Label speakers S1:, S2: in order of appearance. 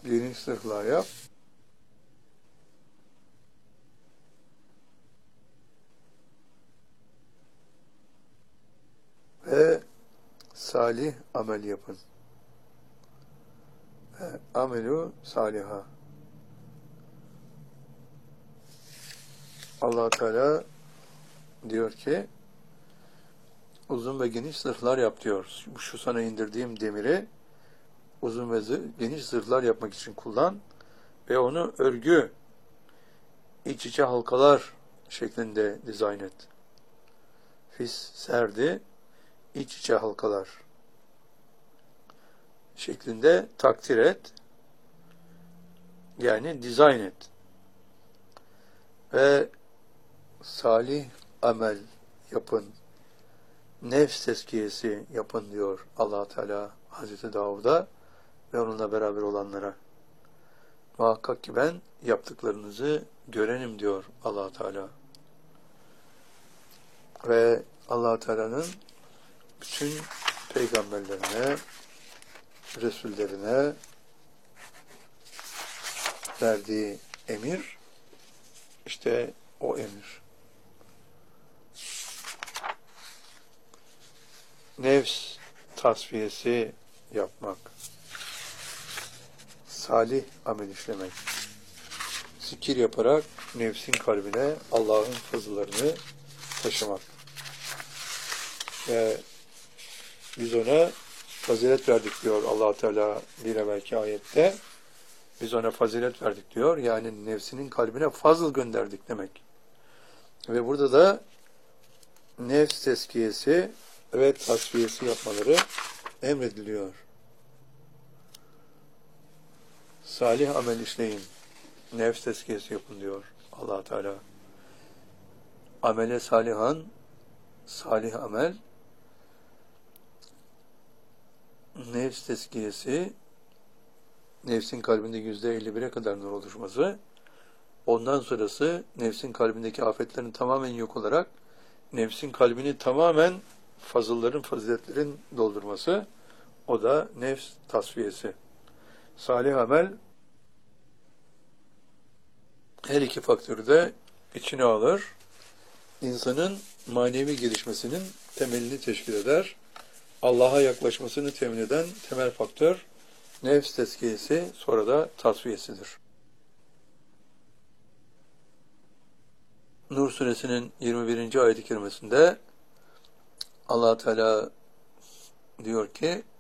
S1: geniş zırhlar yap. Ve salih amel yapın. Ve amelu saliha. Allah Teala diyor ki uzun ve geniş zırhlar yap diyor. Şu sana indirdiğim demiri uzun ve geniş zırhlar yapmak için kullan ve onu örgü, iç içe halkalar şeklinde dizayn et. Fis serdi, iç içe halkalar şeklinde takdir et. Yani dizayn et. Ve salih amel yapın. Nefs tezkiyesi yapın diyor Allah Teala Hazreti Davud'a ve onunla beraber olanlara. Muhakkak ki ben yaptıklarınızı görenim diyor Allah Teala. Ve Allah Teala'nın bütün peygamberlerine, resullerine verdiği emir işte o emir. Nefs tasfiyesi yapmak, salih amel işlemek, zikir yaparak nefsin kalbine Allah'ın fazıllarını taşımak. Ve biz ona fazilet verdik diyor Allah Teala bir evvelki ayette. Biz ona fazilet verdik diyor. Yani nefsinin kalbine fazıl gönderdik demek. Ve burada da nefs tezkiyesi ve tasfiyesi yapmaları emrediliyor. Salih amel işleyin. Nefs tezkiyesi yapın diyor Allah Teala. Amele salihan, salih amel, nefs tezkiyesi, nefsin kalbinde %51'e kadar nur oluşması, ondan sonrası nefsin kalbindeki afetlerin tamamen yok olarak, nefsin kalbini tamamen fazılların, faziletlerin doldurması, o da nefs tasfiyesi. Salih amel, her iki faktörü de içine alır, insanın manevi gelişmesinin temelini teşkil eder, Allah'a yaklaşmasını temin eden temel faktör, nefs tezkiyesi, sonra da tasfiyesidir. Nur suresinin 21. ayet-i kerimesinde Allah Teala diyor ki